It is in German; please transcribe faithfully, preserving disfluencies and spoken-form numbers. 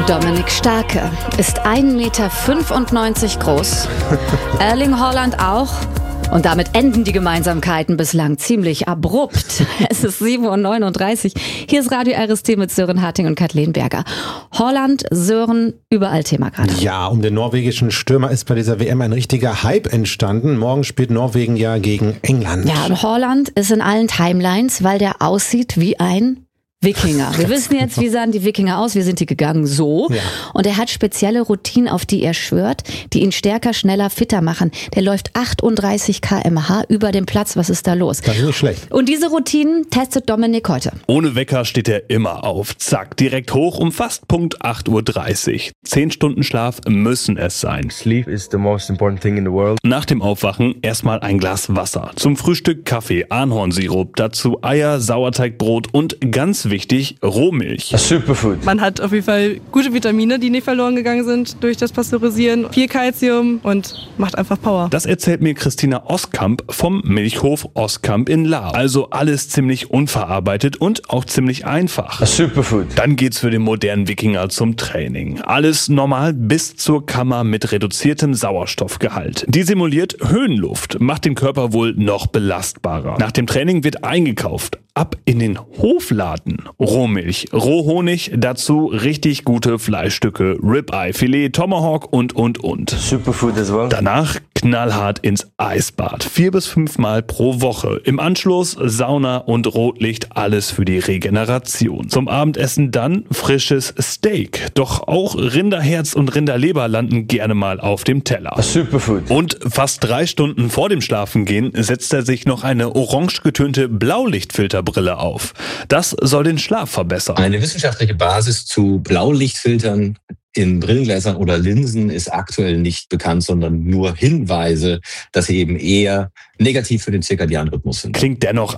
Dominik Starke ist ein Meter fünfundneunzig groß, Erling Haaland auch. Und damit enden die Gemeinsamkeiten bislang ziemlich abrupt. Es ist sieben Uhr neununddreißig. Hier ist Radio R S T mit Sören Harting und Kathleen Berger. Haaland, Sören, überall Thema gerade. Ja, um den norwegischen Stürmer ist bei dieser W M ein richtiger Hype entstanden. Morgen spielt Norwegen ja gegen England. Ja, und Haaland ist in allen Timelines, weil der aussieht wie ein Wikinger. Wir wissen jetzt, wie sahen die Wikinger aus. Wir sind die gegangen so. Ja. Und er hat spezielle Routinen, auf die er schwört, die ihn stärker, schneller, fitter machen. Der läuft achtunddreißig Kilometer pro Stunde über den Platz. Was ist da los? Das ist nicht schlecht. Und diese Routinen testet Dominik heute. Ohne Wecker steht er immer auf. Zack, direkt hoch um fast Punkt acht Uhr dreißig. Zehn Stunden Schlaf müssen es sein. Sleep is the most important thing in the world. Nach dem Aufwachen erstmal ein Glas Wasser. Zum Frühstück Kaffee, Ahornsirup, dazu Eier, Sauerteigbrot und ganz wichtig, Rohmilch. A superfood. Man hat auf jeden Fall gute Vitamine, die nicht verloren gegangen sind durch das Pasteurisieren. Viel Kalzium und macht einfach Power. Das erzählt mir Christina Oskamp vom Milchhof Oskamp in Lahr. Also alles ziemlich unverarbeitet und auch ziemlich einfach. A superfood. Dann geht's für den modernen Wikinger zum Training. Alles normal bis zur Kammer mit reduziertem Sauerstoffgehalt. Die simuliert Höhenluft, macht den Körper wohl noch belastbarer. Nach dem Training wird eingekauft. Ab in den Hofladen. Rohmilch, Rohhonig, dazu richtig gute Fleischstücke, Ribeye, Filet, Tomahawk und, und, und. Superfood as well. Danach knallhart ins Eisbad. Vier bis fünf Mal pro Woche. Im Anschluss Sauna und Rotlicht, alles für die Regeneration. Zum Abendessen dann frisches Steak. Doch auch Rinderherz und Rinderleber landen gerne mal auf dem Teller. A superfood. Und fast drei Stunden vor dem Schlafengehen setzt er sich noch eine orange getönte Blaulichtfilterbrille auf. Das soll den Schlaf verbessern. Eine wissenschaftliche Basis zu Blaulichtfiltern in Brillengläsern oder Linsen ist aktuell nicht bekannt, sondern nur Hinweise, dass sie eben eher negativ für den zirkadianen Rhythmus sind. Klingt dennoch